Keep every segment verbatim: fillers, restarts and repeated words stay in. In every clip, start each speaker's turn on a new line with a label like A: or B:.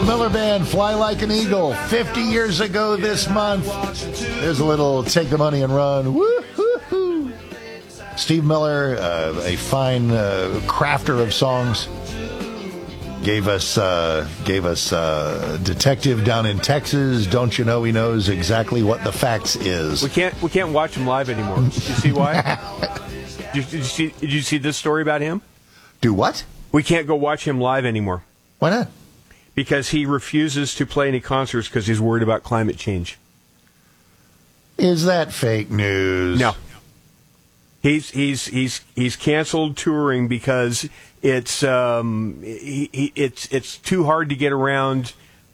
A: Miller Band, Fly Like an Eagle, fifty years ago this month. There's a little Take the Money and Run. Woo-hoo-hoo. Steve Miller, uh, a fine uh, crafter of songs, gave us uh, gave us uh, Detective Down in Texas. Don't you know he knows exactly what the facts is?
B: We can't we can't watch him live anymore. You see why? did, you, did you see Did you see this story about him?
A: Do what?
B: We can't go watch him live anymore.
A: Why not?
B: Because he refuses to play any concerts because he's worried about climate change.
A: Is that fake news?
B: No. He's he's he's he's canceled touring because it's um he, he, it's it's too hard to get around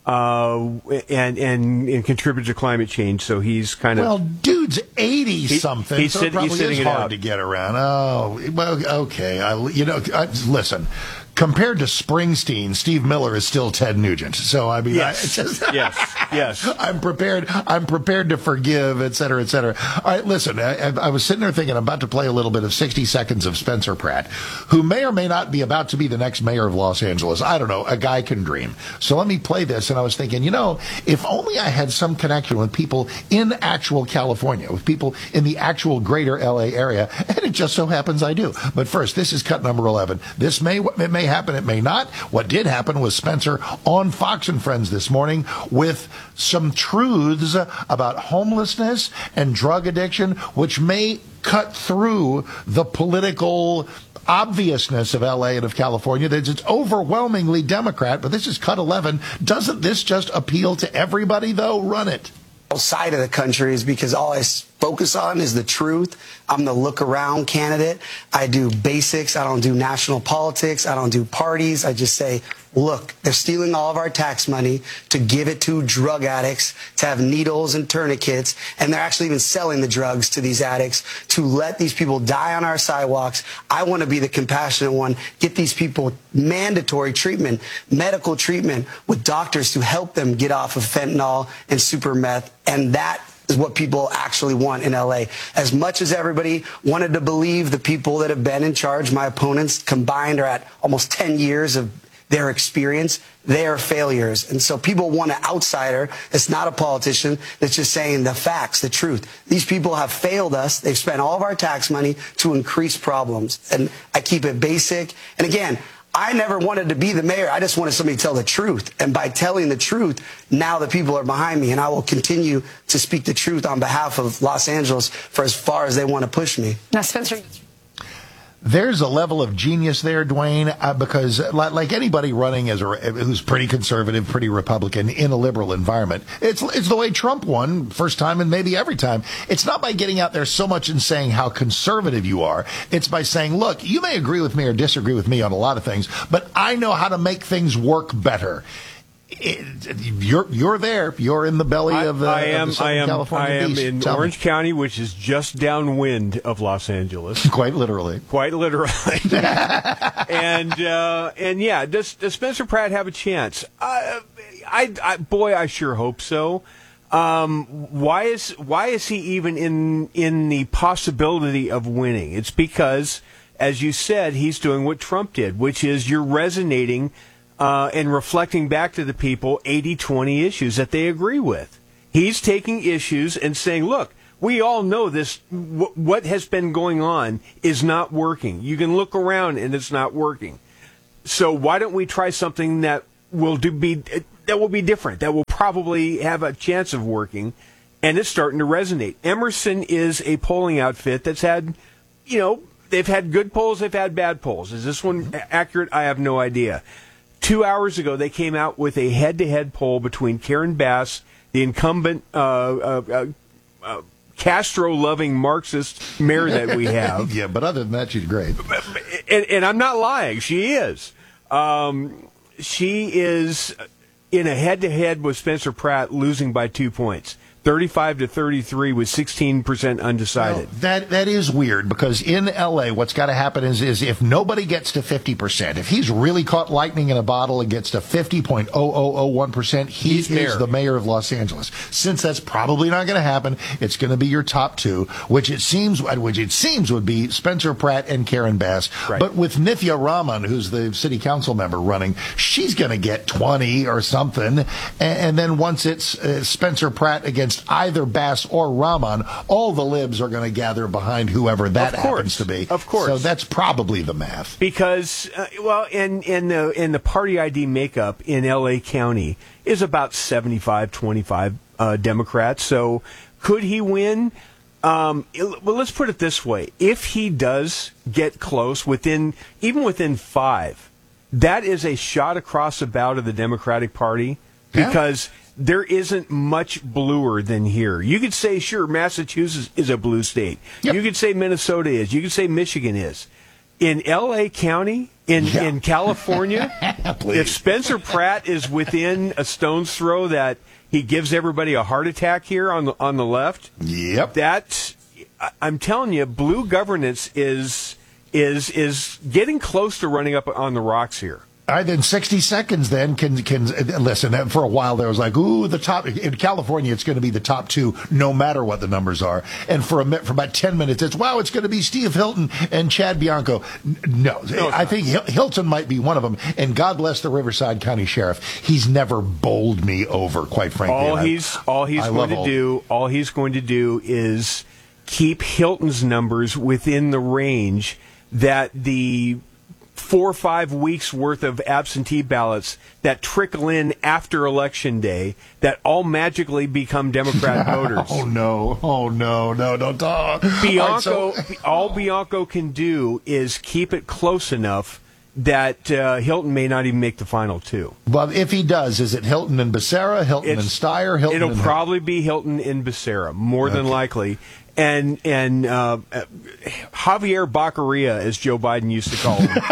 B: uh and and and contribute to climate change. So he's kind of
A: well, dude's eighty something.
B: He, he's
A: so
B: sit,
A: it probably
B: he's sitting
A: is
B: it
A: hard
B: out.
A: to get around. Oh, well, okay. I, you know, I, listen. Compared to Springsteen, Steve Miller is still Ted Nugent. So I mean,
B: yes,
A: I, just,
B: yes, yes.
A: I'm prepared. I'm prepared to forgive, et cetera, et cetera. All right, listen. I, I was sitting there thinking, I'm about to play a little bit of sixty seconds of Spencer Pratt, who may or may not be about to be the next mayor of Los Angeles. I don't know. A guy can dream. So let me play this. And I was thinking, you know, if only I had some connection with people in actual California, with people in the actual greater L A area, and it just so happens I do. But first, this is cut number eleven. This may it may happen, it may not. What did happen was Spencer on Fox and Friends this morning with some truths about homelessness and drug addiction, which may cut through the political obviousness of L A and of California. That it's overwhelmingly Democrat, but this is cut eleven. Doesn't this just appeal to everybody, though? Run it.
C: Side of the country is because all I focus on is the truth. I'm the look around candidate. I do basics. I don't do national politics. I don't do parties. I just say, look, they're stealing all of our tax money to give it to drug addicts, to have needles and tourniquets, and they're actually even selling the drugs to these addicts to let these people die on our sidewalks. I want to be the compassionate one, get these people mandatory treatment, medical treatment with doctors to help them get off of fentanyl and super meth, and that is what people actually want in L A. As much as everybody wanted to believe the people that have been in charge, my opponents combined are at almost ten years of their experience, they are failures. And so people want an outsider that's not a politician, that's just saying the facts, the truth. These people have failed us. They've spent all of our tax money to increase problems. And I keep it basic. And again, I never wanted to be the mayor. I just wanted somebody to tell the truth. And by telling the truth, now the people are behind me. And I will continue to speak the truth on behalf of Los Angeles for as far as they want to push me.
D: Now, Spencer,
A: there's a level of genius there, Dwayne, uh, because like, like anybody running as a, who's pretty conservative, pretty Republican in a liberal environment, it's it's the way Trump won first time and maybe every time. It's not by getting out there so much and saying how conservative you are. It's by saying, look, you may agree with me or disagree with me on a lot of things, but I know how to make things work better. It, you're you're there. You're in the belly
B: I,
A: of the,
B: I am,
A: of the Southern
B: I am,
A: California
B: I am
A: beast.
B: in
A: Tell
B: Orange
A: me.
B: County, which is just downwind of Los Angeles.
A: Quite literally.
B: Quite literally. and uh, and yeah, does, does Spencer Pratt have a chance? Uh, I, I boy, I sure hope so. Um, why is why is he even in in the possibility of winning? It's because, as you said, he's doing what Trump did, which is you're resonating. Uh, and reflecting back to the people eighty twenty issues that they agree with. He's taking issues and saying, look, we all know this, w- what has been going on is not working. You can look around and it's not working. So why don't we try something that will do be that will be different, that will probably have a chance of working, and it's starting to resonate. Emerson is a polling outfit that's had, you know, they've had good polls, they've had bad polls. Is this one accurate? I have no idea. Two hours ago, they came out with a head-to-head poll between Karen Bass, the incumbent uh, uh, uh, uh, Castro-loving Marxist mayor that we have.
A: Yeah, but other than that, she's great.
B: And, and I'm not lying. She is. Um, she is in a head-to-head with Spencer Pratt, losing by two points. thirty-five to thirty-three with sixteen percent undecided.
A: Well, that that is weird because in L A, what's got to happen is is if nobody gets to fifty percent, if he's really caught lightning in a bottle and gets to fifty point zero zero zero one percent, he
B: he's
A: is
B: mayor.
A: the mayor of Los Angeles. Since that's probably not going to happen, it's going to be your top two, which it seems which it seems would be Spencer Pratt and Karen Bass.
B: Right.
A: But with Nithya Raman, who's the city council member running, she's going to get twenty or something, and, and then once it's uh, Spencer Pratt against either Bass or Rahman, all the libs are going to gather behind whoever that
B: Of course.
A: happens to be.
B: Of course.
A: So that's probably the math.
B: Because, uh, well, in, in, the, in the party I D makeup in L A County is about seventy-five twenty-five uh, Democrats. So could he win? Um, it, well, let's put it this way. If he does get close, within even within five, that is a shot across the bow to the Democratic Party because
A: Yeah.
B: there isn't much bluer than here. You could say, sure, Massachusetts is a blue state.
A: Yep.
B: You could say Minnesota is. You could say Michigan is. In L A County, in,
A: Yeah.
B: in California,
A: Please.
B: if Spencer Pratt is within a stone's throw that he gives everybody a heart attack here on the, on the left,
A: Yep.
B: that, I- I'm telling you, blue governance is is is getting close to running up on the rocks here.
A: All right, then sixty seconds then can, can listen, for a while there was like, ooh, the top, in California it's going to be the top two no matter what the numbers are. And for a for about ten minutes it's, wow, it's going to be Steve Hilton and Chad Bianco. N- No,
B: No,
A: I
B: not.
A: think Hil- Hilton might be one of them. And God bless the Riverside County Sheriff. He's never bowled me over, quite frankly.
B: All
A: And I-
B: he's all he's
A: I
B: going
A: love
B: to
A: all-
B: do, all he's going to do is keep Hilton's numbers within the range that the four or five weeks worth of absentee ballots that trickle in after Election Day that all magically become Democrat voters.
A: Oh, no. Oh, no. No, don't talk.
B: Bianco,
A: All right, so-
B: all Bianco can do is keep it close enough that uh, Hilton may not even make the final two.
A: Well, if he does, is it Hilton and Becerra, Hilton and
B: It's-
A: Steyer, Hilton
B: It'll
A: and
B: probably be Hilton and Becerra, more than
A: Okay.
B: likely. And and uh, uh, Javier Baccaria, as Joe Biden used to call him.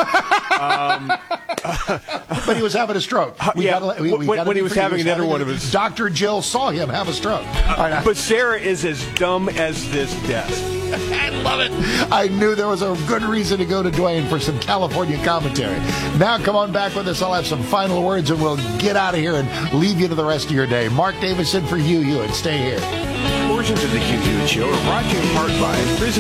A: But he was having a stroke. We
B: yeah,
A: gotta- we- we
B: when-
A: gotta
B: when
A: be
B: he was
A: fair.
B: having another one of
A: a-
B: his-
A: Doctor Jill saw him have a stroke. All right,
B: Becerra is as dumb as this desk.
A: I love it. I knew there was a good reason to go to Dwayne for some California commentary. Now come on back with us. I'll have some final words and we'll get out of here and leave you to the rest of your day. Mark Davison for Hugh Hewitt. Stay here.
B: Portions of the Hugh Hewitt Show are brought to you in part by Prison